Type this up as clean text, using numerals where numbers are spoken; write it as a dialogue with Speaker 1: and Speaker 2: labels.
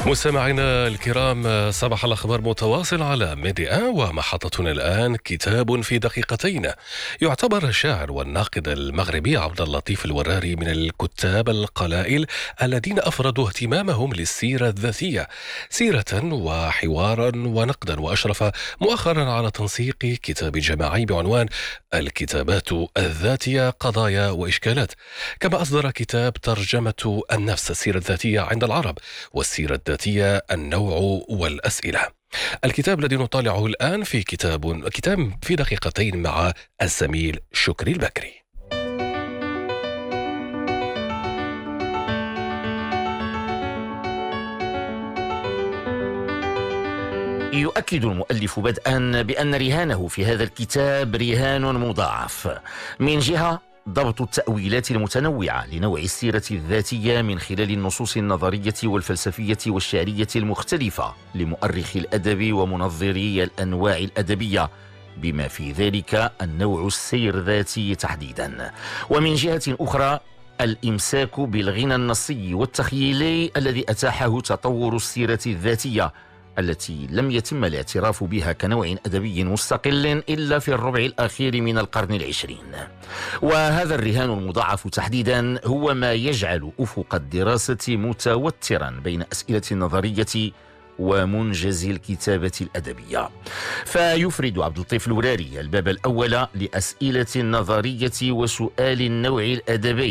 Speaker 1: مستمعينا الكرام، صباح الأخبار متواصل على ميديا، ومحطتنا الآن كتاب في دقيقتين. يعتبر الشاعر والناقد المغربي عبد اللطيف الوراري من الكتاب القلائل الذين أفردوا اهتمامهم للسيرة الذاتية سيرة وحوارا ونقدا، وأشرف مؤخرا على تنسيق كتاب جماعي بعنوان الكتابات الذاتية قضايا وإشكالات، كما أصدر كتاب ترجمة النفس السيرة الذاتية عند العرب والسيرة الذاتية النوع والأسئلة. الكتاب الذي نطالعه الآن في كتاب في دقيقتين مع الزميل شكري البكري.
Speaker 2: يؤكد المؤلف بدءا بأن رهانه في هذا الكتاب رهان مضاعف. من جهة ضبط التأويلات المتنوعة لنوع السيرة الذاتية من خلال النصوص النظرية والفلسفية والشعرية المختلفة لمؤرخي الأدب ومنظري الأنواع الأدبية، بما في ذلك النوع السير ذاتي تحديدا. ومن جهة أخرى الإمساك بالغنى النصي والتخيلي الذي أتاحه تطور السيرة الذاتية التي لم يتم الاعتراف بها كنوع أدبي مستقل إلا في الربع الأخير من القرن العشرين. وهذا الرهان المضاعف تحديدا هو ما يجعل أفق الدراسة متوترا بين أسئلة النظرية ومنجز الكتابة الأدبية. فيفرد عبد اللطيف الوراري الباب الأول لأسئلة النظرية وسؤال النوع الأدبي